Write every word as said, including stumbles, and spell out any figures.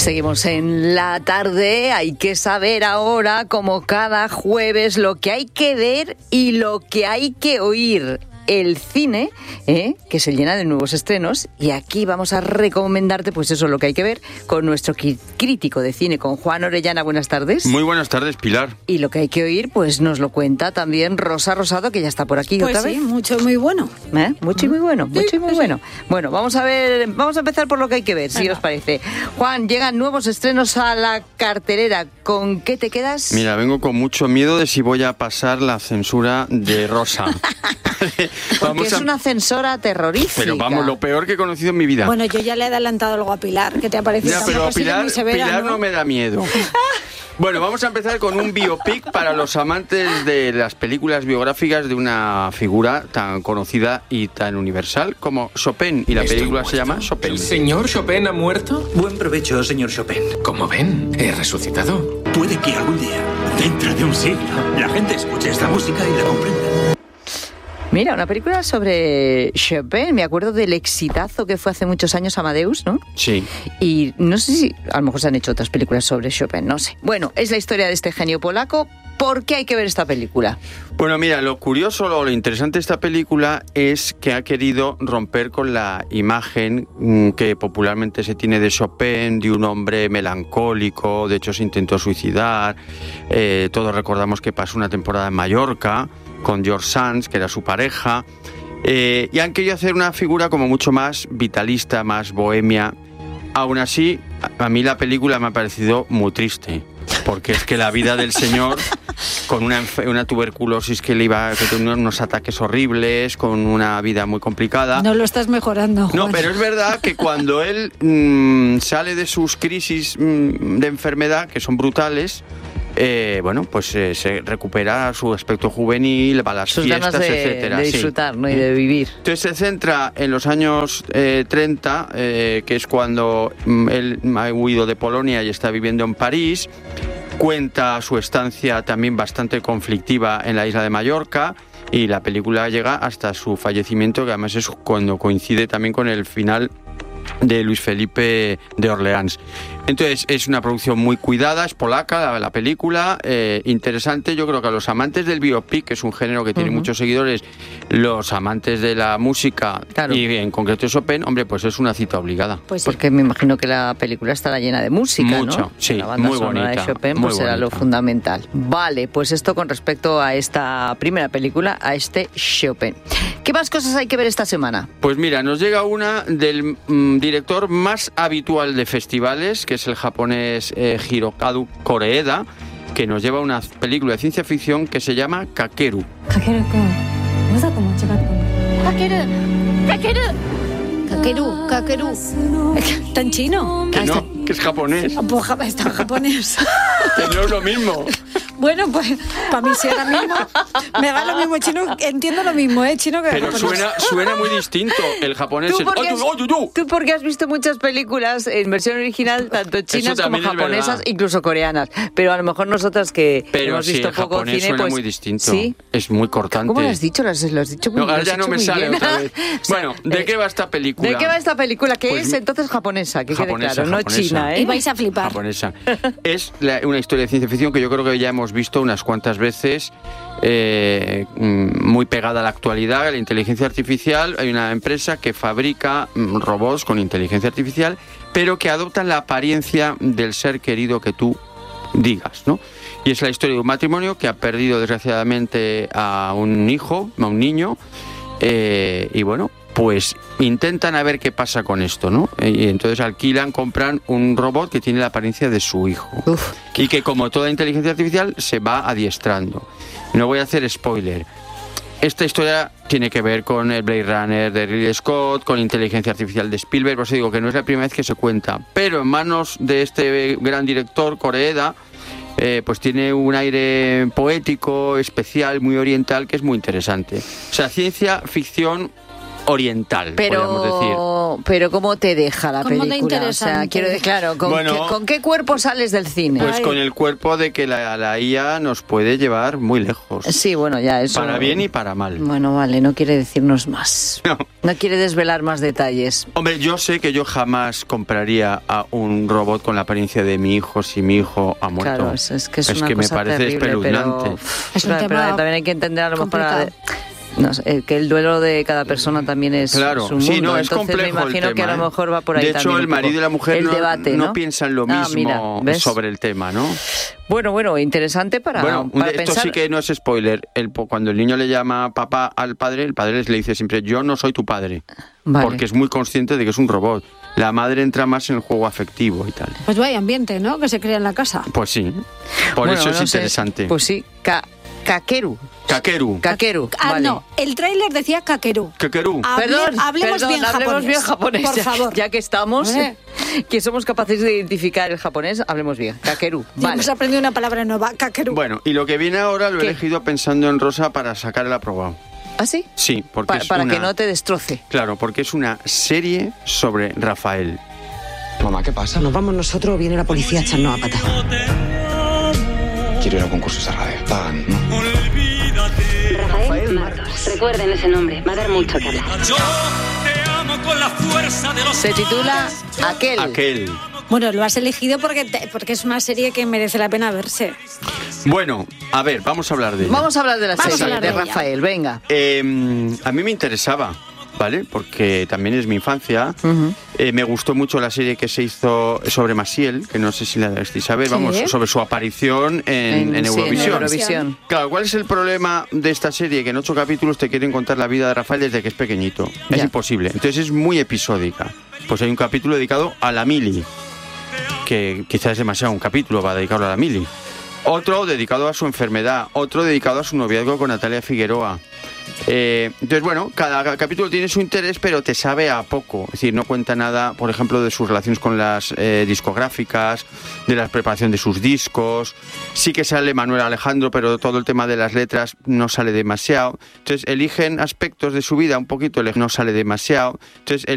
Seguimos en la tarde. Hay que saber ahora, como cada jueves, lo que hay que ver y lo que hay que oír. El cine, ¿eh? que se llena de nuevos estrenos, y aquí vamos a recomendarte pues eso, lo que hay que ver con nuestro crítico de cine, con Juan Orellana. Buenas tardes. Muy buenas tardes, Pilar. Y lo que hay que oír pues nos lo cuenta también Rosa Rosado, que ya está por aquí pues otra sí, vez. Mucho y muy bueno. ¿Eh? Mucho y muy bueno, sí, mucho y muy sí. bueno. Bueno, vamos a ver, vamos a empezar por lo que hay que ver, si os parece. Juan, llegan nuevos estrenos a la cartelera. ¿Con qué te quedas? Mira, vengo con mucho miedo de si voy a pasar la censura de Rosa. Porque vamos es a... una censora terrorífica. Pero vamos, lo peor que he conocido en mi vida. Bueno, yo ya le he adelantado algo a Pilar, ¿qué te ha parecido? Ya, pero Pilar, severa, Pilar ¿no? no me da miedo. Bueno, vamos a empezar con un biopic para los amantes de las películas biográficas de una figura tan conocida y tan universal como Chopin. Y la ¿Estoy película muerto? se llama Chopin. ¿El señor Chopin ha muerto? Buen provecho, señor Chopin. Como ven, he resucitado. Puede que algún día, dentro de un siglo, la gente escuche esta música y la comprenda. Mira, una película sobre Chopin. Me acuerdo del exitazo que fue hace muchos años Amadeus, ¿no? Sí. Y no sé si a lo mejor se han hecho otras películas sobre Chopin, no sé. Bueno, es la historia de este genio polaco. ¿Por qué hay que ver esta película? Bueno, mira, lo curioso o lo interesante de esta película es que ha querido romper con la imagen mmm, que popularmente se tiene de Chopin, de un hombre melancólico. De hecho, se intentó suicidar. Eh, todos recordamos que pasó una temporada en Mallorca con George Sands, que era su pareja, eh, y han querido hacer una figura como mucho más vitalista, más bohemia. Aún así, a mí la película me ha parecido muy triste, porque es que la vida del señor, con una, una tuberculosis que le iba, que tenía unos ataques horribles, con una vida muy complicada. No lo estás mejorando, Juan. No, pero es verdad que cuando él mmm, sale de sus crisis mmm, de enfermedad, que son brutales, Eh, bueno, pues eh, se recupera su aspecto juvenil, va a las Sus fiestas, ganas de, etcétera. de disfrutar, sí. ¿no? Y de vivir. Entonces se centra en los años eh, treinta, eh, que es cuando mm, él ha huido de Polonia y está viviendo en París. Cuenta su estancia también bastante conflictiva en la isla de Mallorca, y la película llega hasta su fallecimiento, que además es cuando coincide también con el final de Luis Felipe de Orleans. Entonces es una producción muy cuidada, es polaca la, la película, eh, interesante. Yo creo que a los amantes del biopic, que es un género que tiene uh-huh. muchos seguidores, los amantes de la música, claro, y en concreto Chopin, hombre, pues es una cita obligada. Pues porque me imagino que la película estará llena de música, Mucho, ¿no? sí, la banda muy sonora bonita, de Chopin muy pues será bonita. Lo fundamental. Vale, pues esto con respecto a esta primera película, a este Chopin. ¿Qué más cosas hay que ver esta semana? Pues mira, nos llega una del mm, director más habitual de festivales, que es el japonés eh, Hirokazu Koreeda, que nos lleva una película de ciencia ficción que se llama Kakeru. Kakeru-kun, Kakeru, Kakeru, Kakeru, Kakeru. ¿Está en chino? Que no, que es japonés. Pues está en japonés. Que no es lo mismo. Bueno, pues para mí sí ahora mismo me da lo mismo chino, entiendo lo mismo, ¿eh? Chino que Pero japonés. suena, suena muy distinto. El japonés ¿Tú es... porque, ¡Oh, has, oh, oh, oh! tú porque has visto muchas películas en versión original, tanto chinas como japonesas, incluso coreanas. Pero a lo mejor nosotras que Pero hemos sí, visto el poco japonés cine, suena pues muy distinto. ¿sí? Es muy cortante. ¿Cómo lo has dicho? Lo has, lo has dicho muy, No, ahora lo has ya no hecho me muy sale bien. otra vez. O sea, Bueno, ¿de eh, qué va esta película? ¿De qué va esta película? Que Pues es mi... entonces japonesa, que japonesa, quede claro, japonesa. no china, ¿eh? Y vais a flipar. Japonesa. Es la, una historia de ciencia ficción que yo creo que ya hemos visto unas cuantas veces, eh, muy pegada a la actualidad, a la inteligencia artificial. Hay una empresa que fabrica robots con inteligencia artificial, pero que adoptan la apariencia del ser querido que tú digas, ¿no? Y es la historia de un matrimonio que ha perdido desgraciadamente a un hijo, a un niño, eh, y bueno, pues intentan a ver qué pasa con esto, ¿no? Y entonces alquilan, compran un robot que tiene la apariencia de su hijo. Uf. Y que, como toda inteligencia artificial, se va adiestrando. No voy a hacer spoiler. Esta historia tiene que ver con el Blade Runner de Ridley Scott, con inteligencia artificial de Spielberg, por eso digo que no es la primera vez que se cuenta. Pero en manos de este gran director, Koreeda, eh, pues tiene un aire poético, especial, muy oriental, que es muy interesante. O sea, ciencia ficción oriental, podríamos decir. Pero, pero ¿cómo te deja la ¿Cómo te película? interesa? O sea, quiero decir, claro, ¿con, Bueno, qué, ¿con qué cuerpo sales del cine? Pues Ay. con el cuerpo de que la, la I A nos puede llevar muy lejos. Sí, bueno, ya eso. Para bien y para mal. Bueno, vale, no quiere decirnos más. No. No quiere desvelar más detalles. Hombre, yo sé que yo jamás compraría a un robot con la apariencia de mi hijo si mi hijo ha muerto. Claro, es, es que es, Es una que me cosa parece terrible, espeluznante. pero, Es un claro, tema pero también hay que entender a lo mejor complicado. no sé, eh, que el duelo de cada persona también es, Claro, es un mundo. sí, no, es Entonces complejo me imagino el que tema, a lo ¿eh? mejor va por ahí De hecho, también el un poco marido y la mujer el no, debate, no ¿no? piensan lo Ah, mira, mismo ¿ves? sobre el tema, ¿no? Bueno, bueno, interesante para, Bueno, para esto pensar. sí que no es spoiler. El, cuando el niño le llama papá al padre, el padre le dice siempre, yo no soy tu padre. Vale. Porque es muy consciente de que es un robot. La madre entra más en el juego afectivo y tal. Pues vaya ambiente, ¿no? Que se crea en la casa. Pues sí, por Bueno, eso es no sé, interesante. Pues sí, Ka- Kakeru. Kakeru. Kakeru, Ah, vale. no, el tráiler decía Kakeru. Kakeru. Hable- Perdón, hablemos perdón, bien hablemos japonés. bien japonés. Por ya, favor. Ya que estamos, Hombre. que somos capaces de identificar el japonés, hablemos bien. Kakeru, Ya vale. hemos aprendido una palabra nueva, Kakeru. Bueno, y lo que viene ahora lo he ¿Qué? elegido pensando en Rosa para sacar el aprobado. ¿Ah, sí? Sí, porque Pa- es para una... que no te destroce. Claro, porque es una serie sobre Rafael. Mamá, ¿qué pasa? Nos vamos nosotros o viene la policía a echarnos a patas. Quiero ir a concursos de radio. Pagan, ¿no? Rafael Martos. Recuerden ese nombre, va a dar mucho que hablar. Se titula Aquel. Aquel. Bueno, lo has elegido porque, te- porque es una serie que merece la pena verse. Bueno, a ver, vamos a hablar de ella. Vamos a hablar de la Vamos a serie hablar de, de ella. Rafael, venga. Eh, a mí me interesaba, ¿vale? Porque también es mi infancia. Ujú. Eh, me gustó mucho la serie que se hizo sobre Maciel, que no sé si la deberéis saber, Sí. vamos, sobre su aparición en, en sí, Eurovisión. Eurovisión. Claro, ¿cuál es el problema de esta serie? Que en ocho capítulos te quieren contar la vida de Rafael desde que es pequeñito. Es Ya. imposible. Entonces es muy episódica. Pues hay un capítulo dedicado a la Mili, que quizás es demasiado un capítulo para dedicarlo a la Mili. Otro dedicado a su enfermedad, otro dedicado a su noviazgo con Natalia Figueroa. Eh, entonces, bueno, cada capítulo tiene su interés, pero te sabe a poco. Es decir, no cuenta nada, por ejemplo, de sus relaciones con las eh, discográficas, de la preparación de sus discos. Sí que sale Manuel Alejandro, pero todo el tema de las letras no sale demasiado. Entonces, eligen aspectos de su vida un poquito, no sale demasiado. Entonces,